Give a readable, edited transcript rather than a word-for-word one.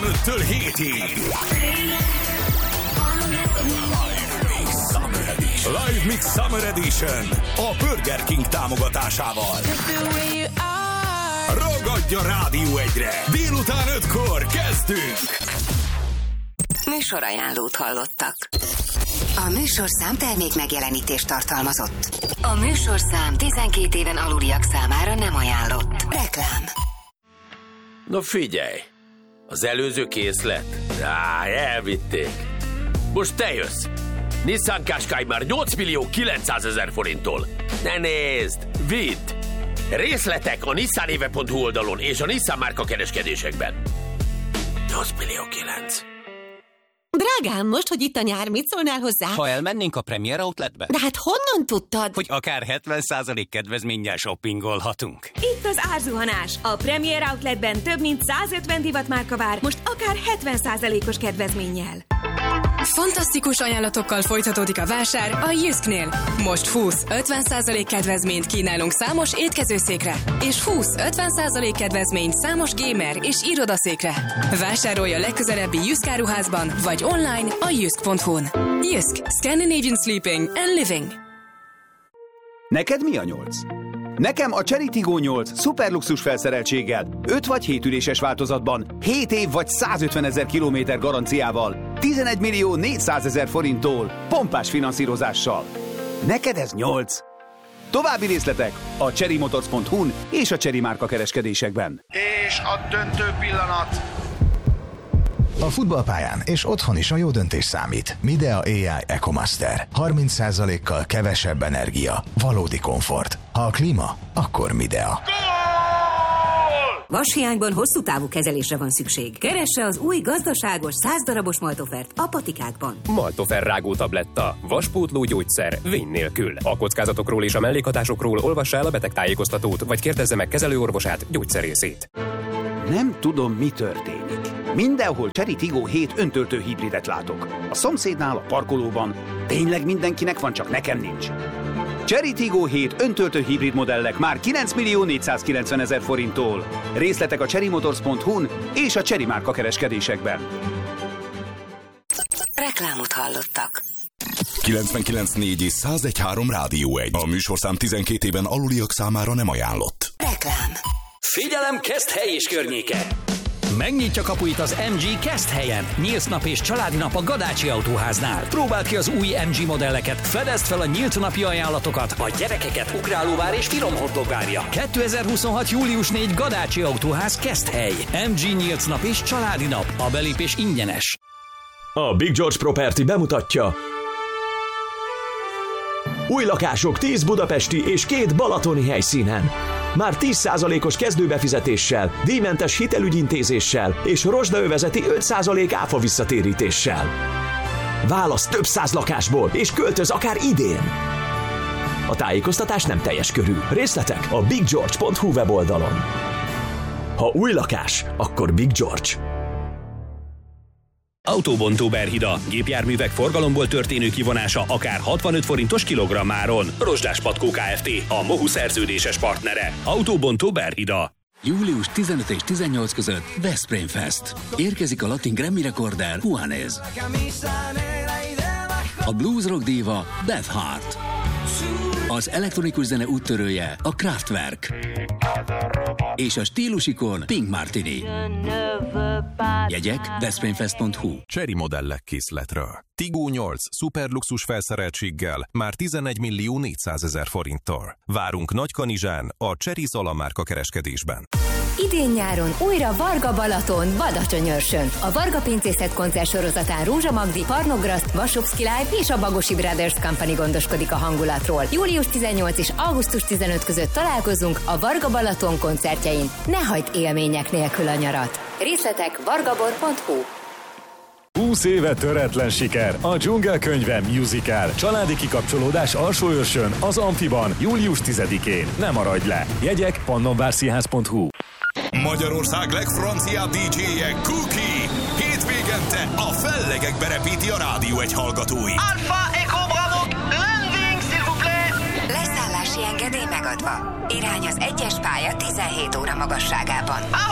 5-től 7-ig. Live Mix Summer Edition a Burger King támogatásával. Ragadj a Rádió 1-re! Délután 5-kor kezdünk! Műsorajánlót hallottak. A műsorszám termék megjelenítést tartalmazott. A műsorszám 12 éven aluliak számára nem ajánlott. Reklám. No figyelj! Az előző készlet? Elvitték. Most te jössz! Nissan Qashqai már 8.900.000 forinttól. Ne nézd! Vidd! Részletek a nissanéve.hu oldalon és a Nissan márka kereskedésekben. 8.900.000. Drágám, most, hogy itt a nyár, mit szólnál hozzá? Ha elmennénk a Premier Outletbe? De hát honnan tudtad? Hogy akár 70% kedvezménnyel shoppingolhatunk. Itt az árzuhanás. A Premier Outletben több mint 150 divatmárka vár, most akár 70%-os kedvezménnyel. Fantasztikus ajánlatokkal folytatódik a vásár a Jysknél. Most 20-50% kedvezményt kínálunk számos étkezőszékre, és 20-50% kedvezményt számos gamer és irodaszékre. Vásárolj a legközelebbi Jysk áruházban, vagy online a jysk.hu-n. Jysk. Scandinavian Sleeping and Living. Neked mi a 8? Nekem a Chery Tiggo 8 szuperluxus felszereltséggel, 5 vagy 7 üléses változatban, 7 év vagy 150.000 kilométer garanciával, 11.400.000 forinttól, pompás finanszírozással. Neked ez 8? További részletek a cherrymotors.hu-n és a Chery márka kereskedésekben. És a döntő pillanat. A futballpályán és otthon is a jó döntés számít. Midea AI EcoMaster. 30%-kal kevesebb energia. Valódi komfort. Ha a klíma, akkor Midea. Vashiányban hosszú távú kezelésre van szükség. Keresse az új gazdaságos 100 darabos Maltofert a patikákban. Maltofer rágó tabletta. Vaspótló gyógyszer vény nélkül. A kockázatokról és a mellékhatásokról olvassa el a betegtájékoztatót, vagy kérdezze meg kezelőorvosát, gyógyszerészét. Nem tudom, mi történik. Mindenhol Chery Tiggo 7 öntöltő hibridet látok. A szomszédnál, a parkolóban. Tényleg mindenkinek van, csak nekem nincs. Chery Tiggo 7 öntöltő hibrid modellek már 9.490.000 forinttól. Részletek a cherrymotors.hu-n és a Chery márka kereskedésekben. Reklámot hallottak. 99.4 és 101.3 Rádió 1. A műsorszám 12 éven aluliak számára nem ajánlott. Reklám. Figyelem, Keszthely és környéke! Megnyitja kapuit az MG Keszthelyen. Nyílt nap és családi nap a Gadácsi Autóháznál. Próbáld ki az új MG modelleket, fedezd fel a nyílt napi ajánlatokat, a gyerekeket ugrálóvár és finom hotdog várja. 2026. július 4 Gadácsi Autóház Keszthely. MG nyílt nap és családi nap. A belépés ingyenes. A Big George Property bemutatja új lakások 10 budapesti és 2 balatoni helyszínen. Már 10%-os kezdőbefizetéssel, díjmentes hitelügyintézéssel és rozsdaövezeti 5% áfa visszatérítéssel. Válasz több száz lakásból és költöz akár idén. A tájékoztatás nem teljes körű. Részletek a biggeorge.hu weboldalon. Ha új lakás, akkor Big George. Autóbontó Berhida. Gépjárművek forgalomból történő kivonása akár 65 forintos kilogrammáron. Rozsdás Patkó Kft. A MOHU szerződéses partnere. Autóbontó Berhida. Július 15 és 18 között Veszprém Fest. Érkezik a latin Grammy rekorder Juanes. A blues rock díva Beth Hart. Az elektronikus zene úttörője a Kraftwerk. És a stílusikon Pink Martini. Jegyek veszprémfest.hu. Chery modellek készletről. Tiggo 8 szuperluxus felszereltséggel már 11.400.000 forinttól. Várunk Nagykanizsán a Chery Zola márka kereskedésben. Idén nyáron újra Varga Balaton, Badacsonyörsön. A Varga Pincészet koncert sorozatán Rózsa Magdi, Parnograszt, Vasovszki Live és a Bagosi Brothers Company gondoskodik a hangulatról. Július 18 és augusztus 15 között találkozunk a Varga Balaton koncertjein. Ne hagyd élmények nélkül a nyarat. Részletek vargabor.hu. 20 éve töretlen siker. A Dzsungelkönyve musical. Családi kikapcsolódás Alsóőrsön, az Amfiban, július 10-én. Ne maradj le! Jegyek pannonvárszínház.hu. Magyarország legfranciább DJ-je Cookie. Hétvégente a fellegekbe repíti a Rádió 1 hallgatói. Alpha Echo Bravo, landing s'il vous plaît! Leszállási engedély megadva. Irány az 1-es pálya 17 óra magasságában.